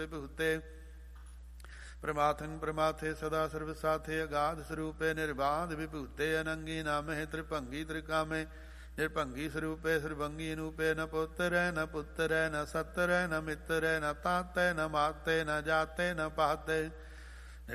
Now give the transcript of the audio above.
ਵਿਭੂਤੇ ਪ੍ਰਮਾਥੰ ਪ੍ਰਮਾਥੇ ਸਦਾ ਸਰਬ ਸਾਥੇ ਅਗਾਧ ਸਰੂਪੇ ਨਿਰਬਾਧ ਵਿਭੂਤੇ ਅਨੰਗੀ ਨਾਮਹਿ ਤ੍ਰਿਭੰਗੀ ਤ੍ਰਿਕਾਮੇ ਨਿਰਭੰਗੀ ਸਰੂਪੇ ਸਰਬੰਗੀ ਅਨੂਪੇ ਨ ਪੁੱਤਰੈ ਨ ਪੁੱਤਰੈ ਨ ਸੱਤਰੈ ਨ ਮਿੱਤਰੈ ਨ ਤਾਤੈ ਨ ਮਾਤੈ ਨ ਜਾਤੈ ਨ ਪਾਤੈ